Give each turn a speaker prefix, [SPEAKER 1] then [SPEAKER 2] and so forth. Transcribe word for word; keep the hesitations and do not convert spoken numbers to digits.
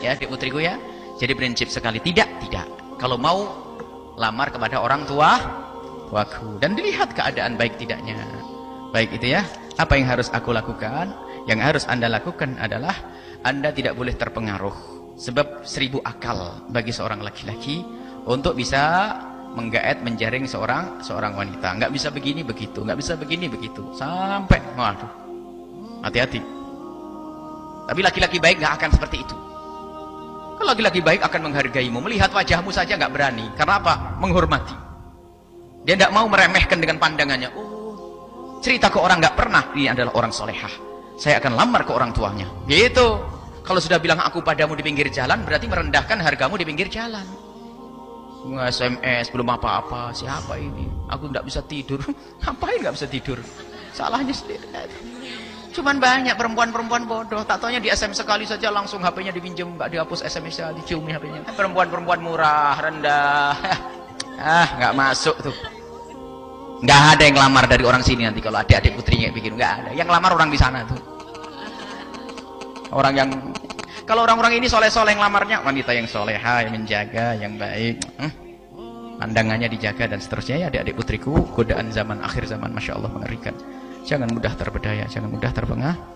[SPEAKER 1] ya adik putriku ya. Jadi prinsip sekali tidak, tidak. Kalau mau lamar kepada orang tua tuaku dan dilihat keadaan baik tidaknya. Baik itu ya. Apa yang harus aku lakukan? Yang harus Anda lakukan adalah Anda tidak boleh terpengaruh. Sebab seribu akal bagi seorang laki-laki untuk bisa menggaet, menjaring seorang seorang wanita. Nggak bisa begini begitu, nggak bisa begini begitu. Sampai, waduh, hati-hati. Tapi laki-laki baik nggak akan seperti itu. Kalau laki-laki baik akan menghargaimu, melihat wajahmu saja nggak berani. Karena apa? Menghormati. Dia nggak mau meremehkan dengan pandangannya. Oh, cerita ke orang nggak pernah, ini adalah orang solehah. Saya akan lamar ke orang tuanya. Gitu. Kalau sudah bilang aku padamu di pinggir jalan, berarti merendahkan hargamu di pinggir jalan. S M S belum apa-apa, siapa ini? Aku nggak bisa tidur. Ngapain nggak bisa tidur? Salahnya sendiri. Cuman banyak perempuan-perempuan bodoh. Tak taunya di S M S sekali saja langsung H P-nya dipinjam, nggak dihapus S M S-nya, diciumi H P-nya. Perempuan-perempuan murah, rendah. Ah, nggak masuk tuh. Nggak ada yang lamar dari orang sini nanti kalau adik-adik putrinya bikin, nggak ada. Yang lamar orang di sana tuh. Orang yang kalau orang-orang ini soleh-soleh yang lamarnya wanita yang soleha, yang menjaga, yang baik. Hmm. Pandangannya dijaga dan seterusnya ya adik-adik putriku. Godaan zaman akhir zaman, masya Allah mengerikan. Jangan mudah terpedaya, jangan mudah terpengaruh.